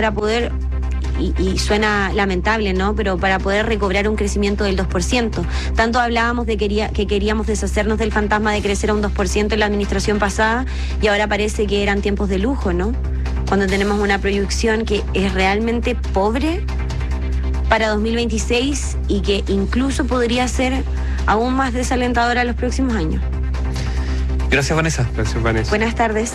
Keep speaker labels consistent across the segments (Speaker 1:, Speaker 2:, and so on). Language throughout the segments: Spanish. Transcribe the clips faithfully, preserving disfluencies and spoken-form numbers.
Speaker 1: para poder, y, y suena lamentable, ¿no?, pero para poder recobrar un crecimiento del dos por ciento. Tanto hablábamos de quería, que queríamos deshacernos del fantasma de crecer a un dos por ciento en la administración pasada, y ahora parece que eran tiempos de lujo, ¿no? Cuando tenemos una proyección que es realmente pobre para dos mil veintiséis y que incluso podría ser aún más desalentadora en los próximos años.
Speaker 2: Gracias, Vanessa.
Speaker 3: Gracias, Vanessa.
Speaker 1: Buenas tardes.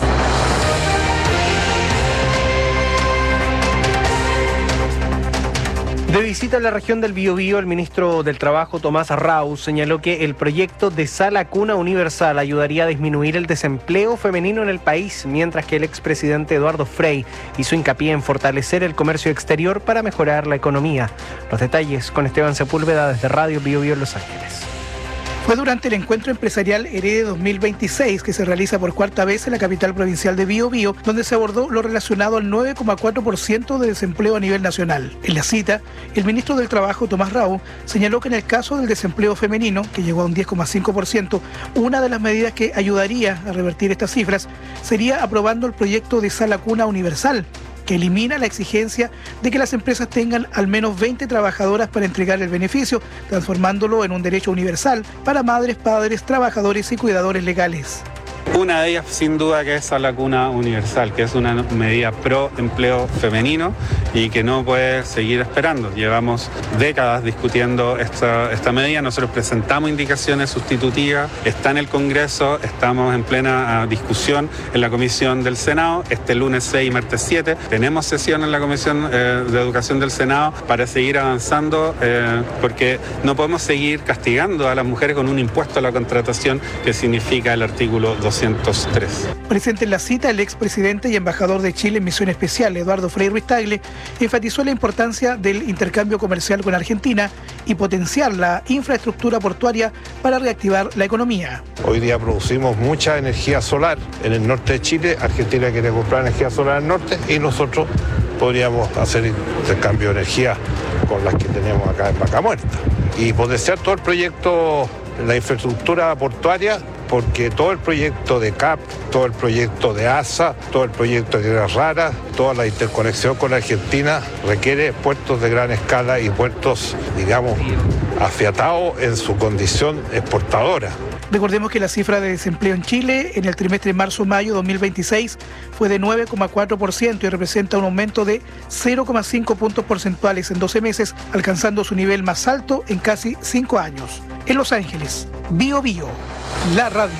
Speaker 4: De visita a la región del Biobío, el ministro del Trabajo, Tomás Rau, señaló que el proyecto de Sala Cuna Universal ayudaría a disminuir el desempleo femenino en el país, mientras que el expresidente Eduardo Frei hizo hincapié en fortalecer el comercio exterior para mejorar la economía. Los detalles con Esteban Sepúlveda desde Radio Biobío en Los Ángeles.
Speaker 5: Fue durante el encuentro empresarial Herede dos mil veintiséis, que se realiza por cuarta vez en la capital provincial de Biobío, donde se abordó lo relacionado al nueve coma cuatro por ciento de desempleo a nivel nacional. En la cita, el ministro del Trabajo, Tomás Rau, señaló que en el caso del desempleo femenino, que llegó a un diez coma cinco por ciento, una de las medidas que ayudaría a revertir estas cifras sería aprobando el proyecto de Sala Cuna Universal, que elimina la exigencia de que las empresas tengan al menos veinte trabajadoras para entregar el beneficio, transformándolo en un derecho universal para madres, padres, trabajadores y cuidadores legales.
Speaker 3: Una de ellas, sin duda, que es Sala Cuna Universal, que es una medida pro empleo femenino y que no puede seguir esperando. Llevamos décadas discutiendo esta, esta medida. Nosotros presentamos indicaciones sustitutivas, está en el Congreso, estamos en plena uh, discusión en la Comisión del Senado. Este lunes seis y martes siete tenemos sesión en la Comisión eh, de Educación del Senado para seguir avanzando, eh, porque no podemos seguir castigando a las mujeres con un impuesto a la contratación que significa el artículo doscientos tres.
Speaker 5: Presente en la cita, el expresidente y embajador de Chile en misión especial, Eduardo Frei Ruiz-Tagle, enfatizó la importancia del intercambio comercial con Argentina y potenciar la infraestructura portuaria para reactivar la economía.
Speaker 6: Hoy día producimos mucha energía solar en el norte de Chile. Argentina quiere comprar energía solar al norte y nosotros podríamos hacer intercambio de energía con las que tenemos acá en Vaca Muerta y potenciar todo el proyecto, la infraestructura portuaria, porque todo el proyecto de C A P, todo el proyecto de A S A, todo el proyecto de Tierras Raras, toda la interconexión con Argentina requiere puertos de gran escala y puertos, digamos, afiatados en su condición exportadora.
Speaker 5: Recordemos que la cifra de desempleo en Chile en el trimestre marzo-mayo dos mil veintiséis fue de nueve coma cuatro por ciento y representa un aumento de cero coma cinco puntos porcentuales en doce meses, alcanzando su nivel más alto en casi cinco años. En Los Ángeles, Bio Bio, la radio.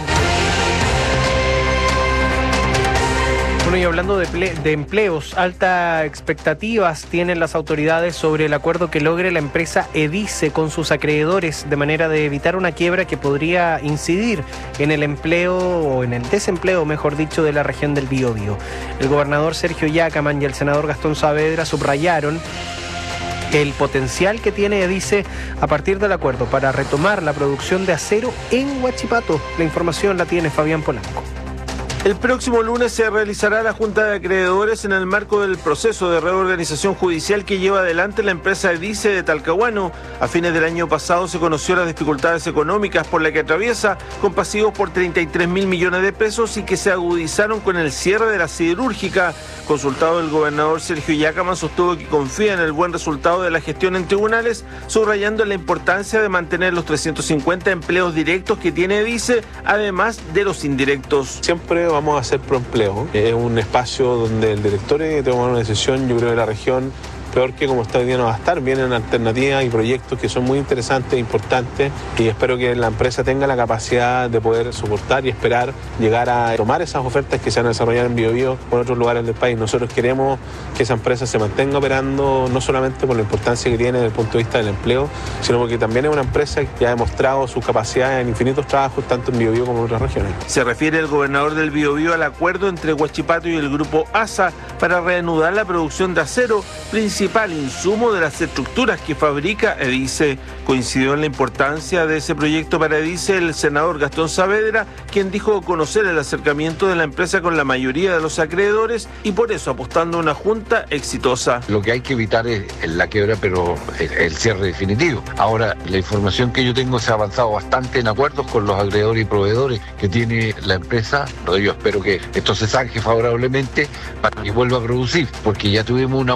Speaker 4: Bueno, y hablando de, ple- de empleos, altas expectativas tienen las autoridades sobre el acuerdo que logre la empresa Edice con sus acreedores, de manera de evitar una quiebra que podría incidir en el empleo o en el desempleo, mejor dicho, de la región del Biobío. El gobernador Sergio Yacaman y el senador Gastón Saavedra subrayaron el potencial que tiene Edice a partir del acuerdo para retomar la producción de acero en Huachipato. La información la tiene Fabián Polanco.
Speaker 7: El próximo lunes se realizará la Junta de Acreedores en el marco del proceso de reorganización judicial que lleva adelante la empresa Edice de Talcahuano. A fines del año pasado se conoció las dificultades económicas por las que atraviesa, con pasivos por treinta y tres mil millones de pesos y que se agudizaron con el cierre de la siderúrgica. Consultado, el gobernador Sergio Yacaman sostuvo que confía en el buen resultado de la gestión en tribunales, subrayando la importancia de mantener los trescientos cincuenta empleos directos que tiene Edice, además de los indirectos.
Speaker 8: Siempre vamos a hacer proempleo. Es un espacio donde el directorio tiene que tomar una decisión, yo creo, de la región. Peor que como está hoy día no va a estar, vienen alternativas y proyectos que son muy interesantes, importantes, y espero que la empresa tenga la capacidad de poder soportar y esperar llegar a tomar esas ofertas que se van a desarrollar en Biobío o en otros lugares del país. Nosotros queremos que esa empresa se mantenga operando, no solamente por la importancia que tiene desde el punto de vista del empleo, sino porque también es una empresa que ha demostrado su capacidad en infinitos trabajos, tanto en Biobío como en otras regiones.
Speaker 7: Se refiere el gobernador del Biobío al acuerdo entre Huachipato y el grupo A S A para reanudar la producción de acero, principal insumo de las estructuras que fabrica Edice. Coincidió en la importancia de ese proyecto para Edice el senador Gastón Saavedra, quien dijo conocer el acercamiento de la empresa con la mayoría de los acreedores y por eso apostando a una junta exitosa.
Speaker 9: Lo que hay que evitar es la quiebra, pero el cierre definitivo. Ahora, la información que yo tengo se ha avanzado bastante en acuerdos con los acreedores y proveedores que tiene la empresa. Yo espero que esto se zanje favorablemente para que vuelva a producir, porque ya tuvimos una